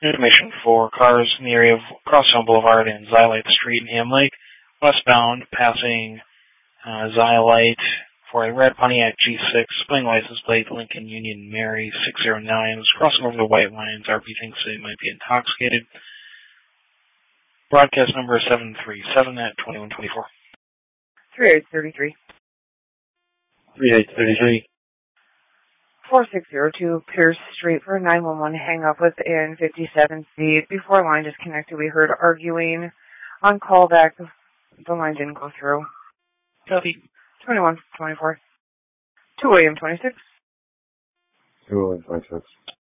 Information for cars in the area of Crosstown Boulevard and Xylite Street in Ham Lake, westbound, passing Xylite for a red Pontiac G6, displaying license plate Lincoln Union Mary 609, was crossing over the white lines. RP thinks they might be intoxicated. Broadcast number 737 at 2124. 3833. 3833. 4602 Pierce Street for 911 hang up within 57C. Before line disconnected, we heard arguing. On callback, the line didn't go through. Copy. 2124. 2 AM 26. 2 AM 26.